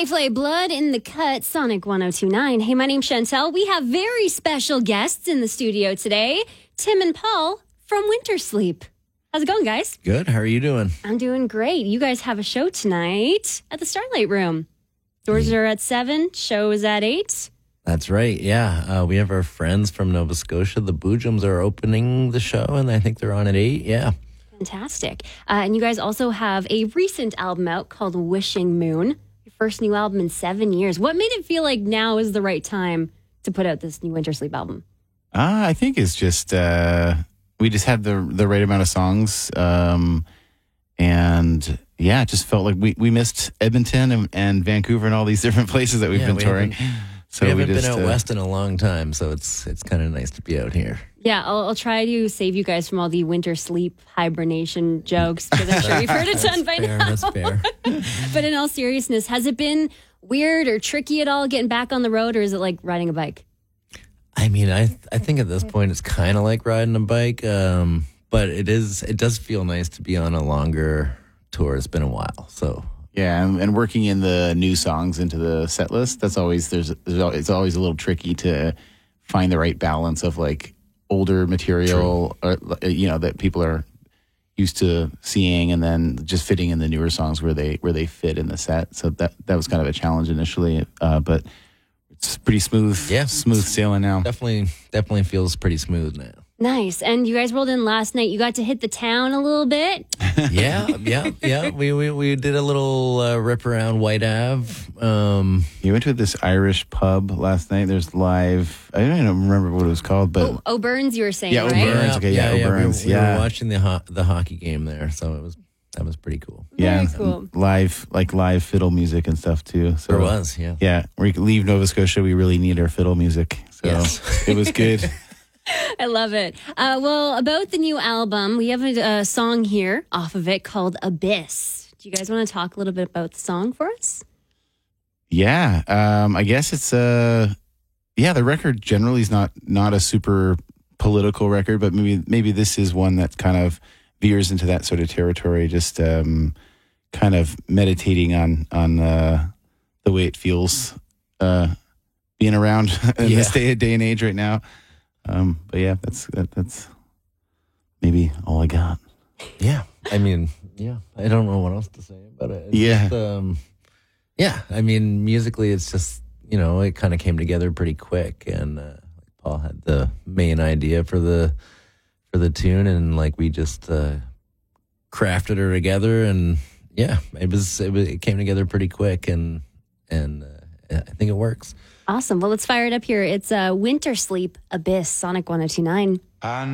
play Blood in the Cut, Sonic 102.9. Hey, my name's Chantel. We have very special guests in the studio today, Tim and Paul from Winter Sleep. How's it going, guys? Good. How are you doing? I'm doing great. You guys have a show tonight at the Starlight Room. Doors are at 7, show is at 8. That's right. Yeah. We have our friends from Nova Scotia. The Boojums are opening the show, and I think they're on at 8. Yeah. Fantastic. And you guys also have a recent album out called Wishing Moon. Your first new album in 7 years. What made it feel like now is the right time to put out this new Winter Sleep album? I think it's just we just had the right amount of songs, and yeah, it just felt like we missed Edmonton and Vancouver and all these different places that we've been touring. So we haven't been out west in a long time, so it's kind of nice to be out here. Yeah, I'll try to save you guys from all the winter sleep hibernation jokes, because I'm sure you've heard a ton by now. That's fair. But in all seriousness, has it been weird or tricky at all getting back on the road, or is it like riding a bike? I mean, I think at this point it's kind of like riding a bike, but it does feel nice to be on a longer tour. It's been a while, so. Yeah, and working in the new songs into the set list, that's always it's always a little tricky to find the right balance of like older material, or, that people are used to seeing, and then just fitting in the newer songs where they fit in the set. So that was kind of a challenge initially, but it's pretty smooth. Yeah, smooth sailing now. Definitely feels pretty smooth now. Nice. And you guys rolled in last night. You got to hit the town a little bit. Yeah. We did a little rip around White Ave. You went to this Irish pub last night. There's live. I don't even remember what it was called, but O'Byrne's, you were saying, yeah, right? O'Byrne's. Okay, yeah, O'Byrne's. We were watching the hockey game there, so that was pretty cool. Yeah, very cool. Live fiddle music and stuff too. So there was, yeah. Yeah, we leave Nova Scotia. We really need our fiddle music. So yes. It was good. I love it. Well, about the new album, we have a song here off of it called Abyss. Do you guys want to talk a little bit about the song for us? Yeah, I guess it's the record generally is not a super political record, but maybe this is one that kind of veers into that sort of territory, just kind of meditating on the way it feels being around in this day and age right now. But yeah, that's maybe all I got. Yeah, I mean, yeah, I don't know what else to say about it. Yeah, I mean, musically, it's just, it kind of came together pretty quick, and Paul had the main idea for the tune, and like we just crafted her together, and yeah, it came together pretty quick, and I think it works. Awesome. Well, let's fire it up here. It's Winter Sleep, Abyss, Sonic 102.9.